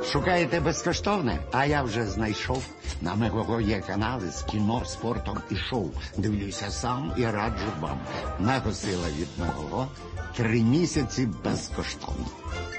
Шукаєте безкоштовне? А я вже знайшов. На Мегаго є канали з кіно, спортом і шоу. Дивлюся сам і раджу вам. Мегасила від Мегаго. 3 місяці безкоштовно.